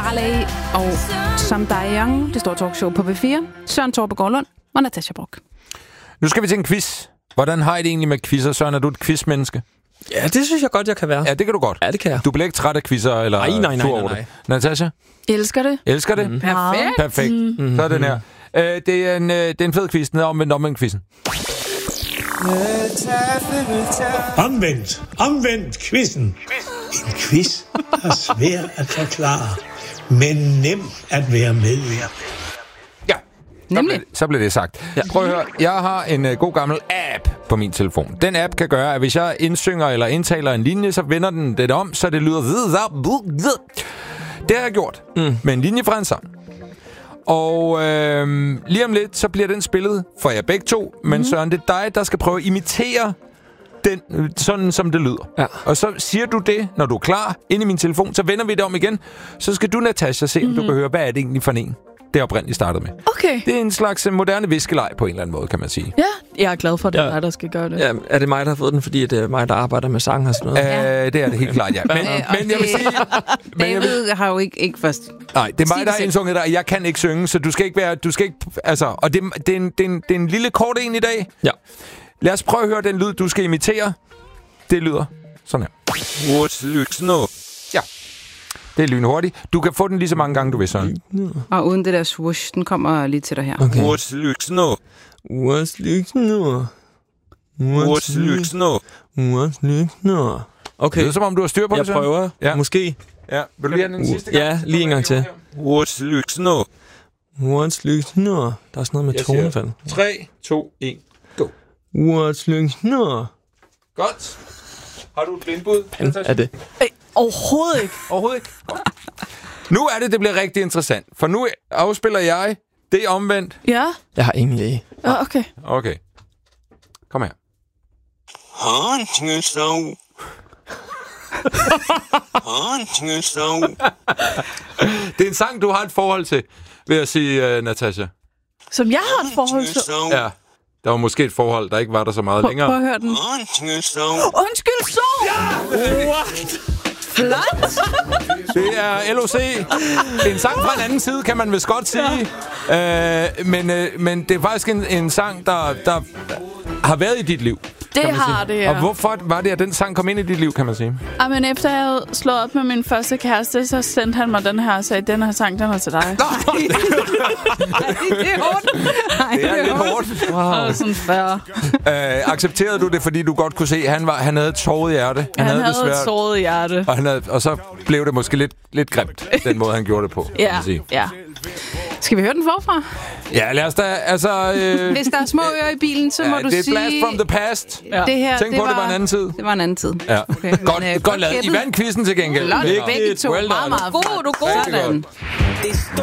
Marley og Samdayang, det store talkshow på B4. Søren Torpe Gårdlund og Natasha Brock. Nu skal vi til en quiz. Hvordan har I det egentlig med quizzer? Søren, er du et quizmenneske? Ja, det synes jeg godt, jeg kan være. Ja, det kan du godt. Ja, det kan jeg. Du bliver ikke træt af quizzer eller Nej. Natasha? Elsker det. Elsker det? Mm. Perfekt. Perfekt. Så er den her. Det er en fed quiz. Den er omvendt quizzen. Omvendt quizzen. En quiz, der er svær at forklare, men nem at være med i. Ja, Nemlig. så blev det sagt. Ja. Prøv at høre, jeg har en god gammel app på min telefon. Den app kan gøre, at hvis jeg indsynger eller indtaler en linje, så vender den det om, så det lyder... Det har jeg gjort med en linje fra en sang. Og lige om lidt, så bliver den spillet for jer begge to. Men Søren, det er dig, der skal prøve at imitere den, sådan som det lyder. Ja. Og så siger du det, når du er klar, ind i min telefon. Så vender vi det om igen. Så skal du, Natasha, se, om du kan høre, hvad er det egentlig for en, det oprindeligt startede med. Okay. Det er en slags moderne viskeleg på en eller anden måde, kan man sige. Ja, jeg er glad for, at det er dig, der skal gøre det. Ja, er det mig, der har fået den, fordi det er mig, der arbejder med sang og sådan noget? Det er det helt klart, ja. Men jeg vil sige... David har jo ikke først... Nej, det er mig, der har indsunget dig. Jeg kan ikke synge, så du skal ikke være... Og det er en lille kort en i dag. Ja. Lad os prøve at høre den lyd, du skal imitere. Det lyder sådan her. Ja. Det er lynhurtigt. Du kan få den lige så mange gange, du vil, Søren. Og uden det der swoosh, den kommer lige til dig her. Okay. Okay. Det er som om, du har styr på det, Jeg Søren. prøver. Ja. Måske. Ja. Vil du lige have den sidste gang? Ja, lige en gang til. Der er sådan noget med tonefald. 3, 2, 1, go. Godt. Har du et blindbud? Er det? Overhovedet ikke. Overhovedet ikke. Godt. Nu er det bliver rigtig interessant. For nu afspiller jeg det omvendt. Ja. Jeg har ingen læge. Ja, okay. Okay. Kom her. Det er en sang, du har et forhold til, vil jeg sige, Natasha. Som jeg har et forhold til. Ja. Der var måske et forhold, der ikke var der så meget længere. Prøv at høre den. Undskyld, så! Ja! Flot! Det er LOC. En sang fra en anden side, kan man vist godt sige. Men det er faktisk en sang, der har været i dit liv. Det har det, ja. Og hvorfor var det, at den sang kom ind i dit liv, kan man sige? Men efter jeg havde slået op med min første kæreste, så sendte han mig den her og sagde, den her sang, den er til dig. Det er hårdt. Det er lidt hårdt. Wow. Sådan fair. Accepterede du det, fordi du godt kunne se, at han havde et såret hjerte? Han havde et såret hjerte. Og så blev det måske lidt grimt, den måde, han gjorde det på. Ja, ja. Skal vi høre den forfra? Ja, lad os da, altså... Hvis der er små ører i bilen, så må du sige... det er blast from the past. Ja. Det her, Tænk på, det var en anden tid. Det var en anden tid. Ja. Okay. Godt lavet. I vandt quizzen til gengæld. Begge to. Well meget, meget. God, du er god. Sådan.